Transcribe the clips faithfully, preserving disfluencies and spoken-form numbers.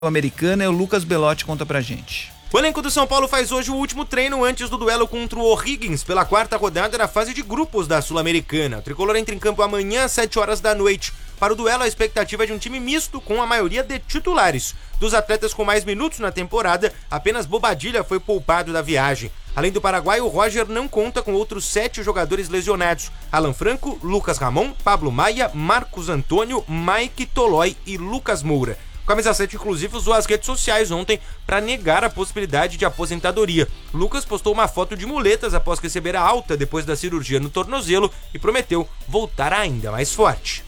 Sul-Americana, e o Lucas Belotti conta pra gente. O elenco do São Paulo faz hoje o último treino antes do duelo contra o O'Higgins pela quarta rodada da fase de grupos da Sul-Americana. O tricolor entra em campo amanhã às sete horas da noite. Para o duelo, a expectativa é de um time misto com a maioria de titulares. Dos atletas com mais minutos na temporada, apenas Bobadilla foi poupado da viagem. Além do Paraguai, o Roger não conta com outros sete jogadores lesionados: Alan Franco, Lucas Ramon, Pablo Maia, Marcos Antônio, Mike Tolói e Lucas Moura. O Camisa sete, inclusive, usou as redes sociais ontem para negar a possibilidade de aposentadoria. Lucas postou uma foto de muletas após receber a alta depois da cirurgia no tornozelo e prometeu voltar ainda mais forte.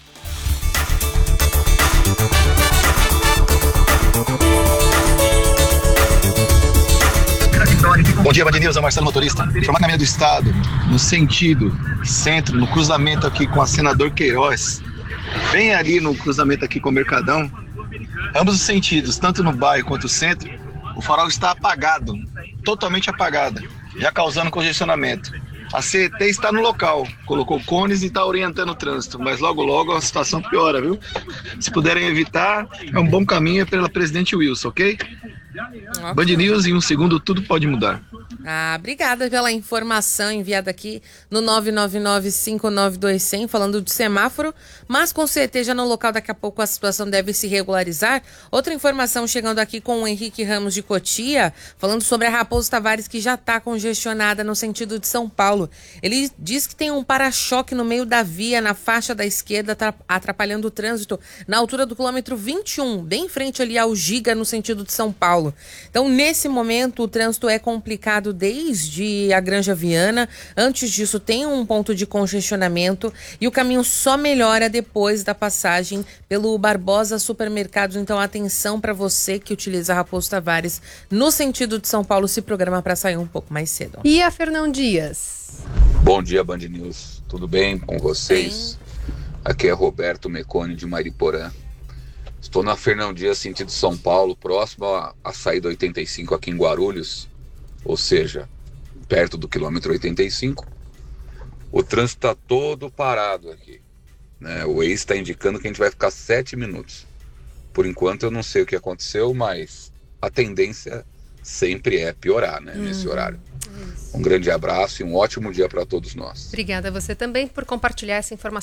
Bom dia, Band News, é o Marcelo Motorista. Formar caminho do estado, no sentido centro, no cruzamento aqui com a Senador Queiroz, bem ali no cruzamento aqui com o Mercadão, ambos os sentidos, tanto no bairro quanto no centro, o farol está apagado, totalmente apagado, já causando congestionamento. A C E T está no local, colocou cones e está orientando o trânsito, mas logo logo a situação piora, viu? Se puderem evitar, é um bom caminho pela Presidente Wilson, ok? Okay. Band News, em um segundo tudo pode mudar. Ah, obrigada pela informação enviada aqui no nove nove nove, cinco nove dois, zero zero, falando de semáforo, mas com C E T já no local, daqui a pouco a situação deve se regularizar. Outra informação chegando aqui com o Henrique Ramos de Cotia, falando sobre a Raposo Tavares, que já está congestionada no sentido de São Paulo. Ele diz que tem um para-choque no meio da via, na faixa da esquerda, atrapalhando o trânsito na altura do quilômetro vinte e um, bem em frente ali ao Giga, no sentido de São Paulo. Então, nesse momento, o trânsito é complicado desde a Granja Viana. Antes disso, tem um ponto de congestionamento e o caminho só melhora depois da passagem pelo Barbosa Supermercados. Então, atenção para você que utiliza a Raposo Tavares no sentido de São Paulo, se programa para sair um pouco mais cedo. E a Fernão Dias? Bom dia, Band News. Tudo bem com vocês? Bem. Aqui é Roberto Mecone de Mariporã. Estou na Fernão Dias, sentido São Paulo, próximo à, à saída oitenta e cinco aqui em Guarulhos, ou seja, perto do quilômetro oitenta e cinco. O trânsito está todo parado aqui, né? O Waze está indicando que a gente vai ficar sete minutos. Por enquanto eu não sei o que aconteceu, mas a tendência sempre é piorar, né, hum, nesse horário. Isso. Um grande abraço e um ótimo dia para todos nós. Obrigada a você também por compartilhar essa informação.